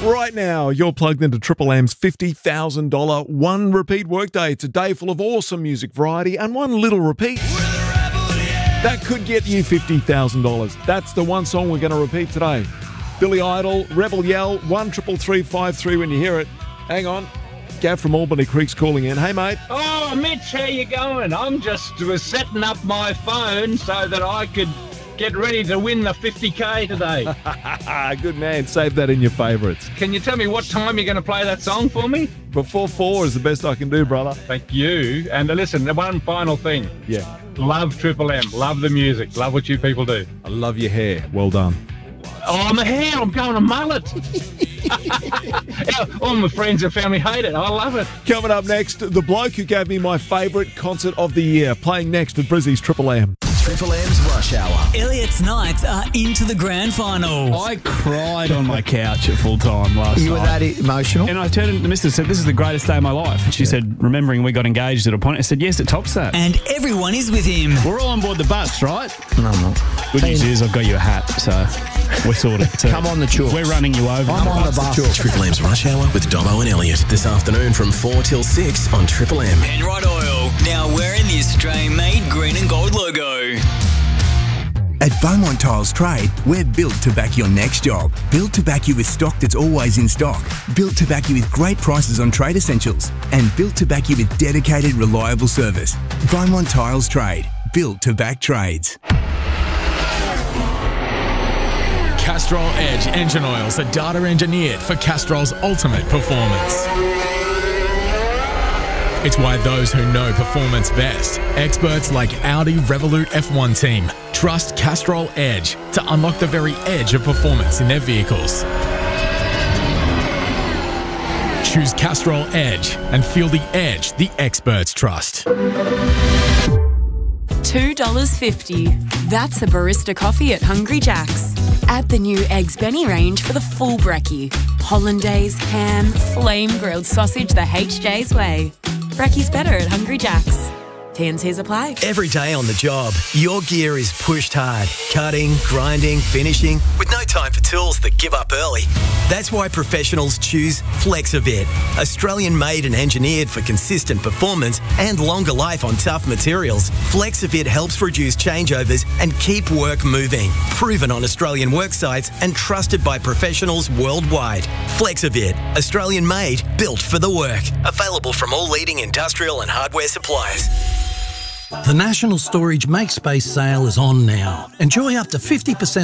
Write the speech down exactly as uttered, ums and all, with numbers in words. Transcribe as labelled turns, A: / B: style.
A: Right now, you're plugged into Triple M's fifty thousand dollars one repeat workday. It's a day full of awesome music variety and one little repeat. That could get you fifty thousand dollars. That's the one song we're going to repeat today. Billy Idol, Rebel Yell, one triple three five three when you hear it. Hang on. Gav from Albany Creek's calling in. Hey, mate.
B: Oh, Mitch, how you going? I'm just was setting up my phone so that I could get ready to win the fifty K today.
A: Good man. Save that in your favourites.
B: Can you tell me what time you're going to play that song for me?
A: Before four is the best I can do, brother.
B: Thank you. And uh, listen, one final thing.
A: Yeah.
B: Love Triple M. Love the music. Love what you people do.
A: I love your hair. Well done.
B: Oh, my hair. I'm going a mullet. All my friends and family hate it. I love it.
A: Coming up next, the bloke who gave me my favourite concert of the year. Playing next at Brizzy's Triple M.
C: Triple M's Rush Hour.
D: Elliot's Knights are into the grand final.
E: I cried on my couch at full time last
F: You were
E: night.
F: that emotional?
E: And I turned to the missus and said, this is the greatest day of my life. And she yeah. said, remembering we got engaged at a point, I said, yes, it tops that.
D: And everyone is with him.
E: We're all on board the bus, right?
F: No, I'm not.
E: Good news is I've got you a hat, so we're sorted. So
F: Come on the chalk.
E: We're running you over.
F: I'm on the bus.
C: Triple M's Rush Hour with Dobbo and Elliot. This afternoon from four till six on Triple M.
D: Penrite Oil, now wearing the Australian-made green and gold logo.
G: At Beaumont Tiles Trade, we're built to back your next job. Built to back you with stock that's always in stock. Built to back you with great prices on trade essentials. And built to back you with dedicated, reliable service. Beaumont Tiles Trade, built to back trades.
H: Castrol Edge engine oils are data engineered for Castrol's ultimate performance. It's why those who know performance best, experts like Audi Revolut F one team, trust Castrol Edge to unlock the very edge of performance in their vehicles. Choose Castrol Edge and feel the edge the experts trust.
I: two dollars fifty. That's a barista coffee at Hungry Jack's. Add the new Eggs Benny range for the full brekkie. Hollandaise, ham, flame grilled sausage the H J's way. Brekkie's better at Hungry Jack's. T and C's apply.
C: Every day on the job, your gear is pushed hard. Cutting, grinding, finishing, with no time for tools that give up early. That's why professionals choose Flexivit. Australian made and engineered for consistent performance and longer life on tough materials. Flexivit helps reduce changeovers and keep work moving. Proven on Australian work sites and trusted by professionals worldwide. Flexivit, Australian made, built for the work. Available from all leading industrial and hardware suppliers.
J: The National Storage Make Space sale is on now. Enjoy up to fifty percent